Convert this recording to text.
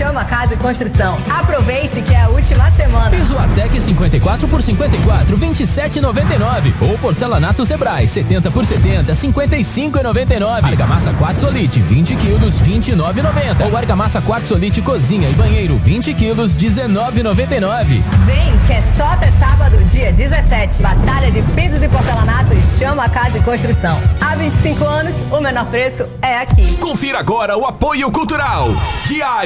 Chama Casa e Construção. Aproveite que é a última semana. Piso Artec 54 por 54, 27,99. Ou porcelanato Sebrae 70 por 70, 55,99. Argamassa Quartzolite 20 quilos, 29,90. Ou argamassa Quartzolite cozinha e banheiro 20 quilos, 19,99. Vem, que é só até sábado, dia 17. Batalha de pisos e porcelanatos Chama Casa e Construção. Há 25 anos, o menor preço é aqui. Confira agora o apoio cultural. Diário